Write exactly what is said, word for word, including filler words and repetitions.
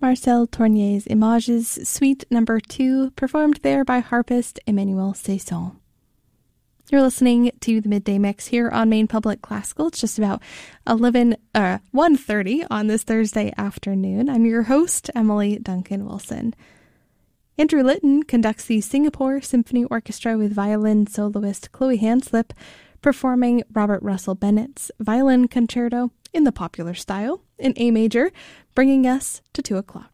Marcel Tournier's Images, Suite Number two, performed there by harpist Emmanuel Saison. You're listening to the Midday Mix here on Maine Public Classical. It's just about eleven, uh, one thirty on this Thursday afternoon. I'm your host, Emily Duncan Wilson. Andrew Litton conducts the Singapore Symphony Orchestra with violin soloist Chloe Hanslip, performing Robert Russell Bennett's Violin Concerto in the popular style in A major, bringing us to two o'clock.